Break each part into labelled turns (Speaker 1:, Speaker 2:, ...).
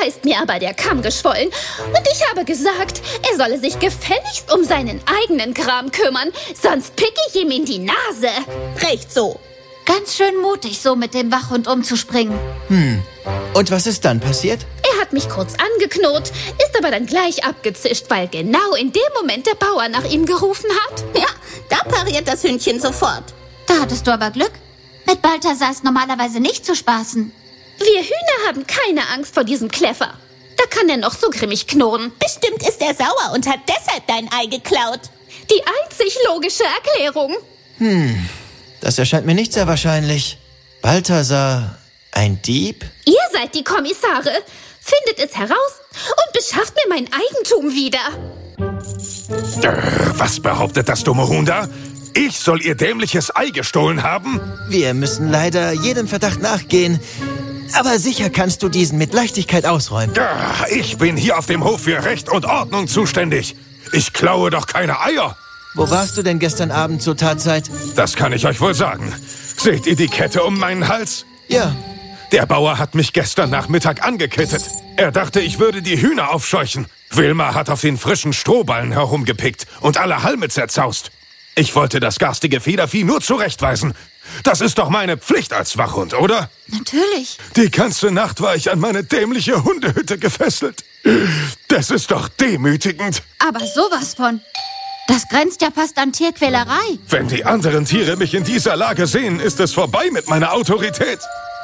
Speaker 1: ist mir aber der Kamm geschwollen. Und ich habe gesagt, er solle sich gefälligst um seinen eigenen Kram kümmern, sonst pick ich ihm in die Nase.
Speaker 2: Recht so.
Speaker 3: Ganz schön mutig, so mit dem Wachhund umzuspringen.
Speaker 4: Und was ist dann passiert?
Speaker 1: Er hat mich kurz angeknurrt, ist aber dann gleich abgezischt, weil genau in dem Moment der Bauer nach ihm gerufen hat.
Speaker 2: Ja, da pariert das Hündchen sofort.
Speaker 3: Da hattest du aber Glück. Mit Balthasar ist normalerweise nicht zu spaßen.
Speaker 1: Wir Hühner haben keine Angst vor diesem Kläffer. Da kann er noch so grimmig knurren.
Speaker 2: Bestimmt ist er sauer und hat deshalb dein Ei geklaut.
Speaker 1: Die einzig logische Erklärung.
Speaker 4: Das erscheint mir nicht sehr wahrscheinlich. Balthasar, ein Dieb?
Speaker 1: Ihr seid die Kommissare. Findet es heraus und beschafft mir mein Eigentum wieder.
Speaker 5: Was behauptet das dumme Huhn da? Ich soll ihr dämliches Ei gestohlen haben?
Speaker 4: Wir müssen leider jedem Verdacht nachgehen. Aber sicher kannst du diesen mit Leichtigkeit ausräumen.
Speaker 5: Ich bin hier auf dem Hof für Recht und Ordnung zuständig. Ich klaue doch keine Eier.
Speaker 4: Wo warst du denn gestern Abend zur Tatzeit?
Speaker 5: Das kann ich euch wohl sagen. Seht ihr die Kette um meinen Hals?
Speaker 4: Ja.
Speaker 5: Der Bauer hat mich gestern Nachmittag angekettet. Er dachte, ich würde die Hühner aufscheuchen. Wilma hat auf den frischen Strohballen herumgepickt und alle Halme zerzaust. Ich wollte das garstige Federvieh nur zurechtweisen. Das ist doch meine Pflicht als Wachhund, oder?
Speaker 3: Natürlich.
Speaker 5: Die ganze Nacht war ich an meine dämliche Hundehütte gefesselt. Das ist doch demütigend.
Speaker 3: Aber sowas von. Das grenzt ja fast an Tierquälerei.
Speaker 5: Wenn die anderen Tiere mich in dieser Lage sehen, ist es vorbei mit meiner Autorität.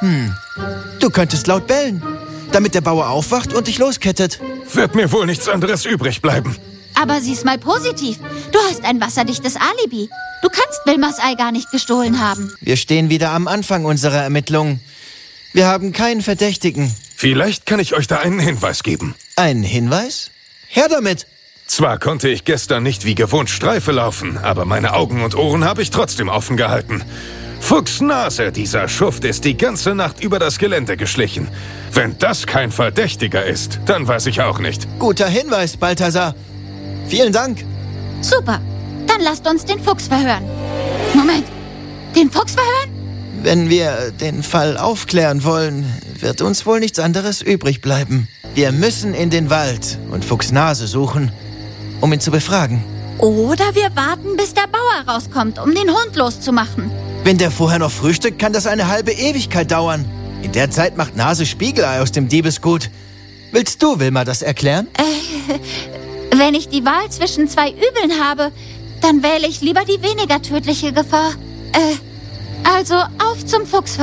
Speaker 4: Du könntest laut bellen, damit der Bauer aufwacht und dich loskettet.
Speaker 5: Wird mir wohl nichts anderes übrig bleiben.
Speaker 3: Aber sieh's mal positiv. Du hast ein wasserdichtes Alibi. Du kannst Wilmas Ei gar nicht gestohlen haben.
Speaker 4: Wir stehen wieder am Anfang unserer Ermittlungen. Wir haben keinen Verdächtigen.
Speaker 5: Vielleicht kann ich euch da einen Hinweis geben.
Speaker 4: Einen Hinweis? Her damit!
Speaker 5: Zwar konnte ich gestern nicht wie gewohnt Streife laufen, aber meine Augen und Ohren habe ich trotzdem offen gehalten. Fuchsnase, dieser Schuft, ist die ganze Nacht über das Gelände geschlichen. Wenn das kein Verdächtiger ist, dann weiß ich auch nicht.
Speaker 4: Guter Hinweis, Balthasar. Vielen Dank.
Speaker 3: Super. Dann lasst uns den Fuchs verhören. Moment. Den Fuchs verhören?
Speaker 4: Wenn wir den Fall aufklären wollen, wird uns wohl nichts anderes übrig bleiben. Wir müssen in den Wald und Fuchsnase suchen, um ihn zu befragen.
Speaker 3: Oder wir warten, bis der Bauer rauskommt, um den Hund loszumachen.
Speaker 4: Wenn der vorher noch frühstückt, kann das eine halbe Ewigkeit dauern. In der Zeit macht Nase Spiegelei aus dem Diebesgut. Willst du Wilma das erklären?
Speaker 3: Wenn ich die Wahl zwischen zwei Übeln habe, dann wähle ich lieber die weniger tödliche Gefahr. Also auf zum Fuchs.